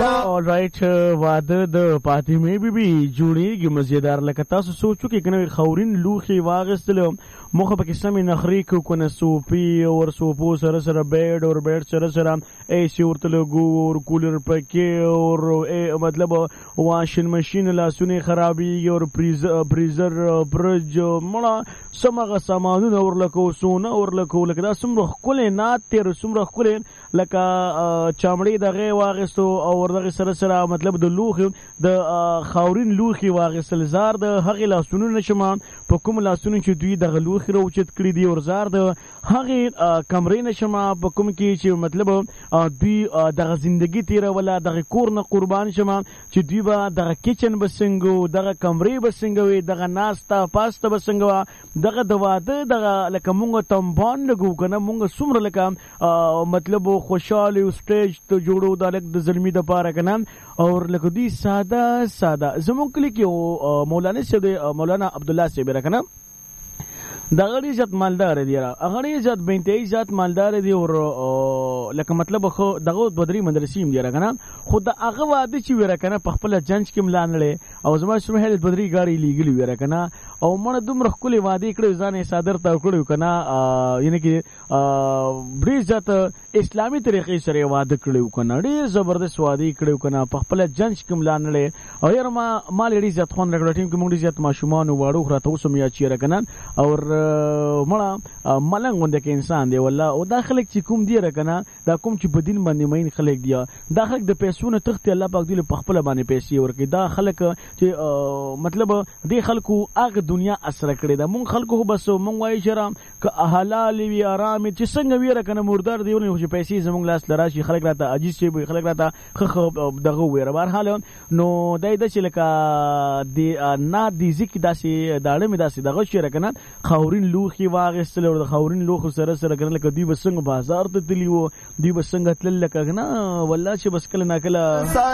رائټ واده د فاطمه بیبي جوړیږي مزیدار لکه تاسو سوچو کې کنه خورین لوخي واغستل مخه پکې سمې نخري کو کنه سوپی اور سوپو سره سره بیډ اور بیډ سره سره ای سی ورته لګو اور کولر پکې اور مطلب واشن ماشین لاسونه خرابي اور فریزر برج مړه سمغه سامانونه اور لکو سونه اور لکو لکه دا سمره خلې نه تیر سمره خلې لکه چمړې دغه واغستو او دغه سره سره مطلب د لوخ د خاورین لوخي واغستل زار د هغه لاسونو نشم په کوم لاسونو چې دوی د لوخ روچت کړی دی او زار د هغه کمرې نشم په کوم کې چې مطلب دوی د زندگی تیر ولا د کور نه قربان شمه چې دوی به د کچن بسنګو د کمرې بسنګوي د ناستا پاسته بسنګوا دغه د واده دغه لکه مونږ تمبان لګو کنه مونږ سمره لکه مطلب خوشاله سټیج ته جوړو د لک د زلمی د پاره کنه اور لکه دی ساده زمون کلی کې مولانا عبد الله صاحب راکنه دا غړي عزت مالدار دی غړي عزت بنتي عزت مالدار دی اور لکه مطلب خو دغه بدري مدرسې دی راکنه خود هغه واده چې ورکنه په خپل جنج کې ملانړې او زما شروع هل بدري غاړي لیګلی ورکنه او مړه دومره خولي واده کړو ځانې صادر تا کړو کنه یعنی کې بری عزت اسلامي طریقې سره واده کړو کنه ډېر زبردست واده کړو کنه په خپل جنج کې ملانړې او یار ما لري عزت خون رګړ ټیم کې موږ عزت ماشومان وړو خراته وسم یا چیرې کنه اور مړه ملنګ وند کې انسان دی والله او داخلك چې کوم دی رکنه دا کوم چې بدین باندې مين خلک دی دا خلک د پیسو نه تخت الله پاک دی په خپل باندې پیسې ورکي دا خلک چې مطلب دی خلکو هغه دنیا اسره کړی دا مونږ خلکو بس مونږ وایي شرم ک حلال وی آرام چې څنګه وی رکنه مردار دیونه چې پیسې زمونږ لاس لراشي خلک راته عجیز شي خلک راته خخ دغه وی بهر حال نو دای د چې لکه دی نه دی ځکه داسې داړه می داسې دغه شي رکنه خاورین لوخي واغستل او د خاورین لوخ سره سره کنه لکه دی بسنګ بازار ته تلیو دی بسنګ تل لکه نه والله چې بس کله نا کله